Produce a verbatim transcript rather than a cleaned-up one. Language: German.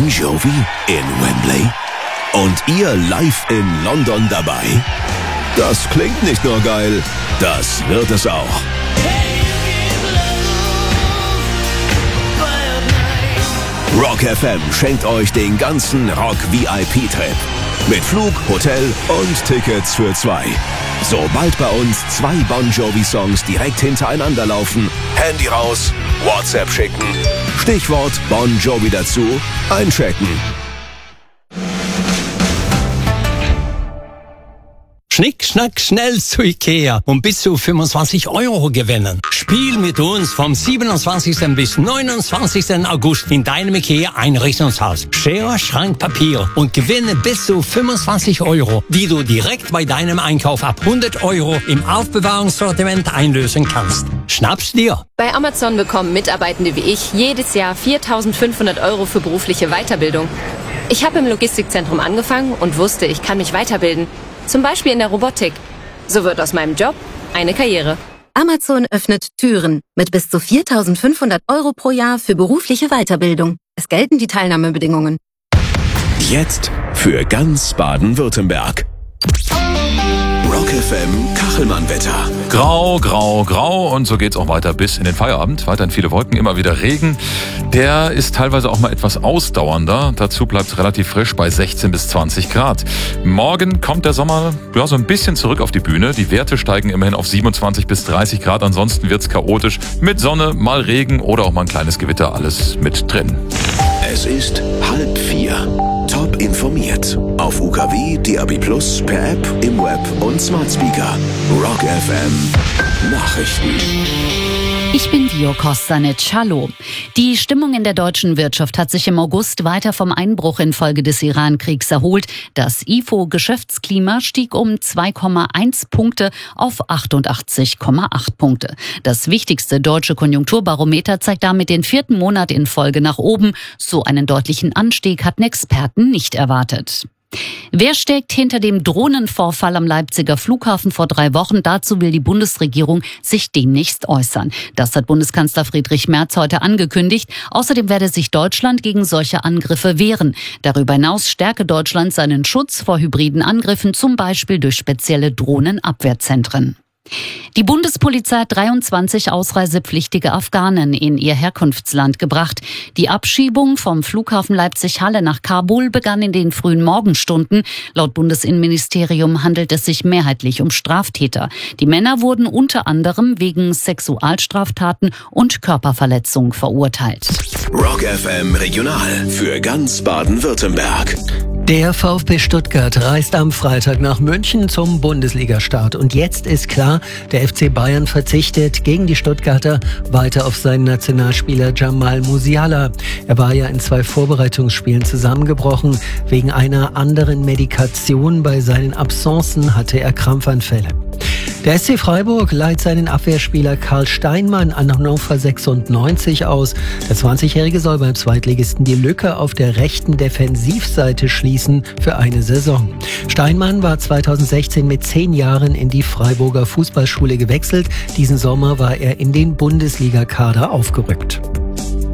Bon Jovi in Wembley? Und ihr live in London dabei? Das klingt nicht nur geil, das wird es auch. Rock F M schenkt euch den ganzen Rock-V I P-Trip. Mit Flug, Hotel und Tickets für zwei. Sobald bei uns zwei Bon Jovi-Songs direkt hintereinander laufen, Handy raus, WhatsApp schicken, Stichwort Bon Jovi dazu, einchecken. Schnick, schnack, schnell zu Ikea und bis zu fünfundzwanzig Euro gewinnen. Spiel mit uns vom siebenundzwanzigsten bis neunundzwanzigsten August in deinem Ikea-Einrichtungshaus. Schere, Schrank, Papier und gewinne bis zu fünfundzwanzig Euro, die du direkt bei deinem Einkauf ab hundert Euro im Aufbewahrungssortiment einlösen kannst. Schnapp's dir! Bei Amazon bekommen Mitarbeitende wie ich jedes Jahr viertausendfünfhundert Euro für berufliche Weiterbildung. Ich habe im Logistikzentrum angefangen und wusste, ich kann mich weiterbilden. Zum Beispiel in der Robotik. So wird aus meinem Job eine Karriere. Amazon öffnet Türen mit bis zu viertausendfünfhundert Euro pro Jahr für berufliche Weiterbildung. Es gelten die Teilnahmebedingungen. Jetzt für ganz Baden-Württemberg. Rock F M Kachelmann-Wetter. Grau, grau, grau und so geht's auch weiter bis in den Feierabend. Weiterhin viele Wolken, immer wieder Regen. Der ist teilweise auch mal etwas ausdauernder. Dazu bleibt's relativ frisch bei sechzehn bis zwanzig Grad. Morgen kommt der Sommer ja, so ein bisschen zurück auf die Bühne. Die Werte steigen immerhin auf siebenundzwanzig bis dreißig Grad. Ansonsten wird's chaotisch mit Sonne, mal Regen oder auch mal ein kleines Gewitter. Alles mit drin. Es ist halb vier. Top informiert. Auf U K W, D A B plus, per App, im Web und Smart Speaker. Rock F M Nachrichten. Ich bin Dio Kostanec. Hallo. Die Stimmung in der deutschen Wirtschaft hat sich im August weiter vom Einbruch infolge des Iran-Kriegs erholt. Das I F O-Geschäftsklima stieg um zwei Komma eins Punkte auf achtundachtzig Komma acht Punkte. Das wichtigste deutsche Konjunkturbarometer zeigt damit den vierten Monat in Folge nach oben. So einen deutlichen Anstieg hatten Experten nicht erwartet. Wer steckt hinter dem Drohnenvorfall am Leipziger Flughafen vor drei Wochen? Dazu will die Bundesregierung sich demnächst äußern. Das hat Bundeskanzler Friedrich Merz heute angekündigt. Außerdem werde sich Deutschland gegen solche Angriffe wehren. Darüber hinaus stärke Deutschland seinen Schutz vor hybriden Angriffen, zum Beispiel durch spezielle Drohnenabwehrzentren. Die Bundespolizei hat dreiundzwanzig ausreisepflichtige Afghanen in ihr Herkunftsland gebracht. Die Abschiebung vom Flughafen Leipzig-Halle nach Kabul begann in den frühen Morgenstunden. Laut Bundesinnenministerium handelt es sich mehrheitlich um Straftäter. Die Männer wurden unter anderem wegen Sexualstraftaten und Körperverletzung verurteilt. Rock F M Regional für ganz Baden-Württemberg. Der VfB Stuttgart reist am Freitag nach München zum Bundesligastart. Und jetzt ist klar, der F C Bayern verzichtet gegen die Stuttgarter weiter auf seinen Nationalspieler Jamal Musiala. Er war ja in zwei Vorbereitungsspielen zusammengebrochen. Wegen einer anderen Medikation bei seinen Absenzen hatte er Krampfanfälle. Der S C Freiburg leiht seinen Abwehrspieler Karl Steinmann an Hannover sechsundneunzig aus. Der zwanzigjährige soll beim Zweitligisten die Lücke auf der rechten Defensivseite schließen für eine Saison. Steinmann war zweitausendsechzehn mit zehn Jahren in die Freiburger Fußballschule gewechselt. Diesen Sommer war er in den Bundesligakader aufgerückt.